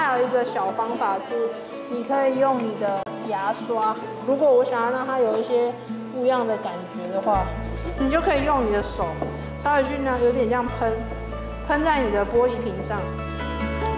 还有一个小方法是，你可以用你的牙刷。如果我想要让它有一些不一样的感觉的话，你就可以用你的手稍微去那有点这样喷在你的玻璃瓶上。